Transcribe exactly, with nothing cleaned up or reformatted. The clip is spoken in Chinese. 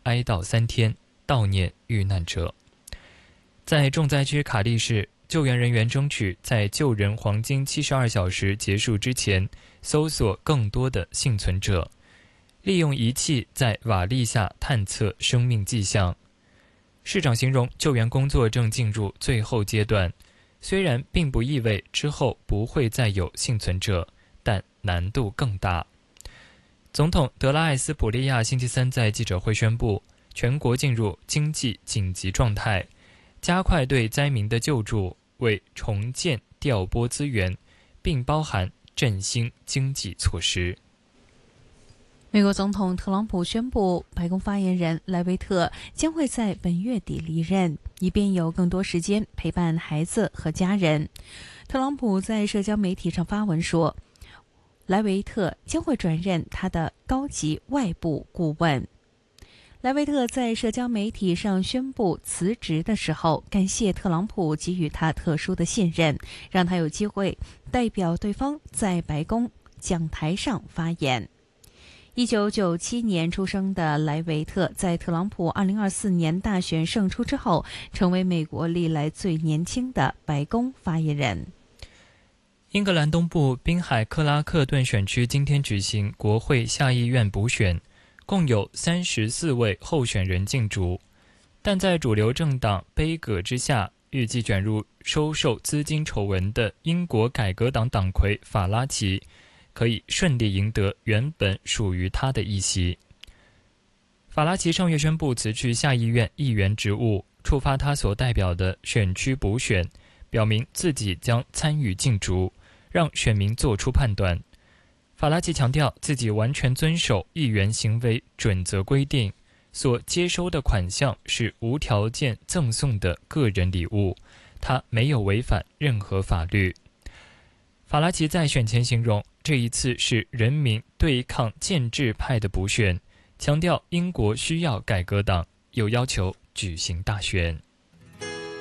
哀悼三天，悼念遇难者。在重灾区卡利市，救援人员争取在救人黄金七十二小时结束之前，搜索更多的幸存者，利用仪器在瓦砾下探测生命迹象。市长形容救援工作正进入最后阶段，虽然并不意味之后不会再有幸存者，但难度更大。总统德拉艾斯普利亚星期三在记者会宣布，全国进入经济紧急状态，加快对灾民的救助，为重建调拨资源，并包含振兴经济措施。 美国总统特朗普宣布，白宫发言人莱维特将会在本月底离任，以便有更多时间陪伴孩子和家人。特朗普在社交媒体上发文说，莱维特将会转任他的高级外部顾问。莱维特在社交媒体上宣布辞职的时候，感谢特朗普给予他特殊的信任，让他有机会代表对方在白宫讲台上发言。一九九七年出生的莱维特，在特朗普二零二四年大选胜出之后，成为美国历来最年轻的白宫发言人。 英格兰东部滨海克拉克顿选区今天举行国会下议院补选，共有三十四位候选人竞逐，但在主流政党杯葛之下，预计卷入收受资金丑闻的英国改革党党魁法拉奇可以顺利赢得原本属于他的一席。法拉奇上月宣布辞去下议院议员职务，触发他所代表的选区补选，表明自己将参与竞逐，让选民做出判断。法拉奇强调自己完全遵守议员行为准则规定，所接收的款项是无条件赠送的个人礼物，他没有违反任何法律。法拉奇在选前形容这一次是人民对抗建制派的补选，强调英国需要改革党，又要求举行大选。